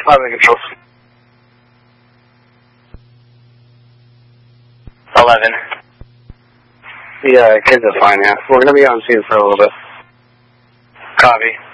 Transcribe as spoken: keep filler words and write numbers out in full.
Five controls. Eleven. Yeah, kids are fine, yeah. We're going to be on scene for a little bit. Copy.